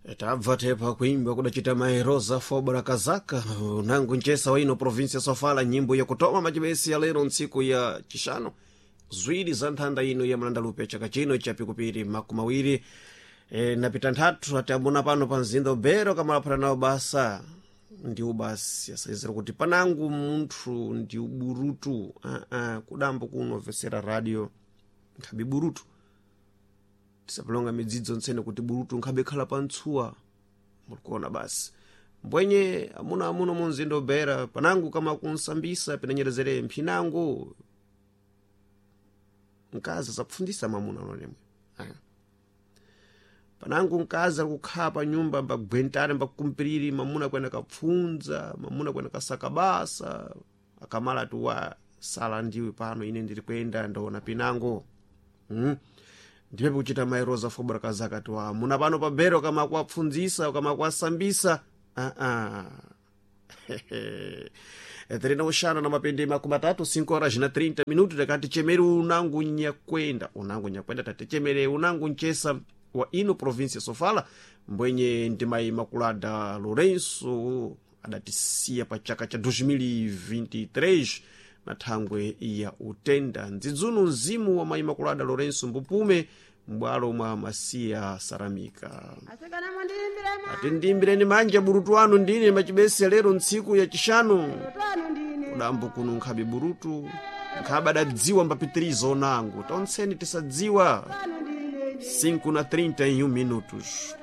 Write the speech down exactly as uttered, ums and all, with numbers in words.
Tabva tepa kuimba kudachita mairoza fobora kazaka nangu nchesa waino provinsia Sofala nyimbo ya kutoma majibesi ya lero nsiku ya chishano zwiri za nthanda ino ya mlandalupe chaka chino chapikupiri makumawiri e, napita nthatu atambuna pano pa mzinda ubero kamalapata nao basa ndi ubasi yasaizira kuti panangu munthu ndi uburutu uh, uh, kudambo kunovesera radio nkhabi burutu tisapalonga midzidzo nsene kuti burutu nkhabe khala pantsuwa mulikuona basi mbwenye amuna amuno munzinda ubera panangu kama kunsambisa pinanyerezere mphinango nkaza zapfundisa mamuna nonemwe aya panangu nkaza kukhala pa nyumba mbagwentane mbakumpiriri mamuna kwenda kapfunza mamuna kwenda kasaka basa akamala tuwa sala ndiwe pano ine ndiri kwenda ndaona pinango hmm? Ndipepe kuchita mairoza fobora kazaka tuwa muna pano pa bero kama kuwapfunzisa kama kuwasambisa ah ah Eterina ushana na mapende makumatatu cinco horas na trinta minutos dakati chemere unangu nyakwenda unangu nyakwenda tate chemere unangu nchesa wa ino provincia Sofala mbwenye ndimai makulada Lourenço adatisia pa chaka cha dois mil e vinte e três na thangwe ya utenda nzidzunu nzimu wa mai makulada Lourenço mbupume mbwalo mwa masia saramika ati ndimbireni manja burutu wanu ndine machibesi ya lero nsiku ya chishanu kudambo kunu nkhabi burutu nkhaba dadziwa mbapitirizo nangu taonseni tisadziwa cinco na trinta e um minutos